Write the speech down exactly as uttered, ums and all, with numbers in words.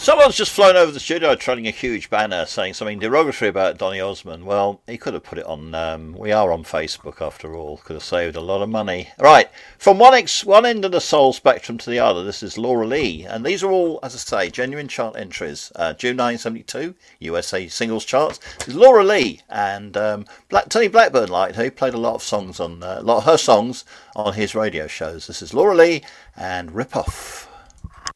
Someone's just flown over the studio trailing a huge banner saying something derogatory about Donny Osmond. Well, he could have put it on. Um, we are on Facebook after all. Could have saved a lot of money. Right, from one ex- one end of the soul spectrum to the other, this is Laura Lee. And these are all, as I say, genuine chart entries. Uh, June nineteen seventy-two, U S A singles charts. This is Laura Lee. And um, Black- Tony Blackburn liked her. He played a lot of songs on, uh, a lot of her songs on his radio shows. This is Laura Lee and Rip Off.